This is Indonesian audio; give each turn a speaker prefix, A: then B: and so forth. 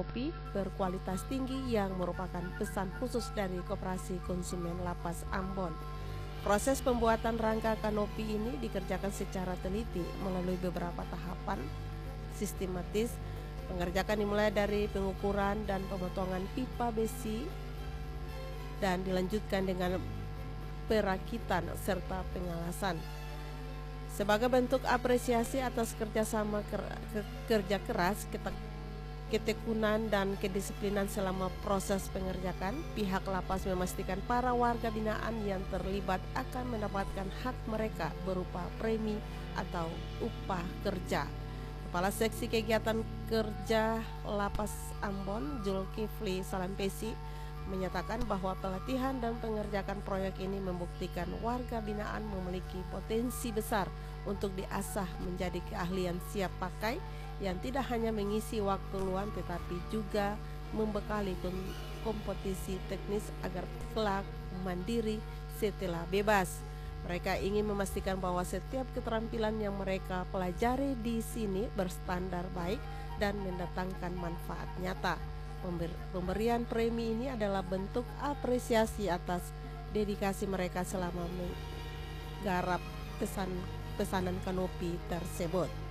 A: kanopi berkualitas tinggi yang merupakan pesan khusus dari Koperasi Konsumen Lapas Ambon. Proses pembuatan rangka kanopi ini dikerjakan secara teliti melalui beberapa tahapan sistematis. Pengerjaan dimulai dari pengukuran dan pemotongan pipa besi dan dilanjutkan dengan perakitan serta pengalasan. Sebagai bentuk apresiasi atas kerjasama kerja keras, ketekunan dan kedisiplinan selama proses pengerjaan, pihak lapas memastikan para warga binaan yang terlibat akan mendapatkan hak mereka berupa premi atau upah kerja. Kepala Seksi Kegiatan Kerja Lapas Ambon, Zulkifli Salampesi, menyatakan bahwa pelatihan dan pengerjaan proyek ini membuktikan warga binaan memiliki potensi besar untuk diasah menjadi keahlian siap pakai yang tidak hanya mengisi waktu luang tetapi juga membekali kompetisi teknis agar kelak mandiri setelah bebas. Mereka ingin memastikan bahwa setiap keterampilan yang mereka pelajari di sini berstandar baik dan mendatangkan manfaat nyata. Pemberian premi ini adalah bentuk apresiasi atas dedikasi mereka selama menggarap pesanan kanopi tersebut.